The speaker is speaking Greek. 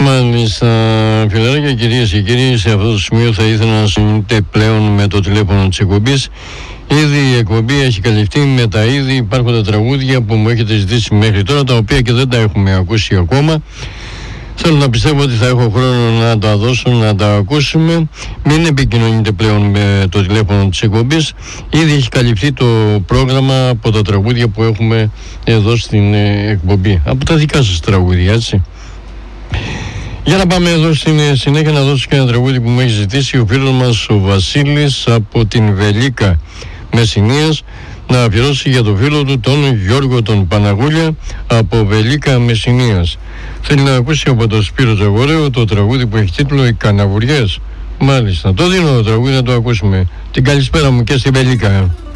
Μάλιστα, φιλαράκια, κυρίες και κύριοι, σε αυτό το σημείο θα ήθελα να συνδεθείτε πλέον με το τηλέφωνο της εκπομπής. Ήδη η εκπομπή έχει καλυφθεί με τα ήδη υπάρχοντα τραγούδια που μου έχετε ζητήσει μέχρι τώρα, τα οποία και δεν τα έχουμε ακούσει ακόμα. Θέλω να πιστεύω ότι θα έχω χρόνο να τα δώσω, να τα ακούσουμε. Μην επικοινωνείτε πλέον με το τηλέφωνο της εκπομπής. Ήδη έχει καλυφθεί το πρόγραμμα από τα τραγούδια που έχουμε εδώ στην εκπομπή. Από τα δικά σας τραγούδια, έτσι. Για να πάμε εδώ στην συνέχεια να δώσω και ένα τραγούδι που μου έχει ζητήσει ο φίλος μας ο Βασίλης από την Βελίκα Μεσσηνίας, να αφιερώσει για τον φίλο του τον Γιώργο τον Παναγούλια από Βελίκα Μεσσηνίας. Θέλει να ακούσει από τον Σπύρο Τζαγορέο το τραγούδι που έχει τίτλο «Οι Καναβουριές». Μάλιστα, το δίνω το τραγούδι να το ακούσουμε. Την καλησπέρα μου και στη Βελίκα.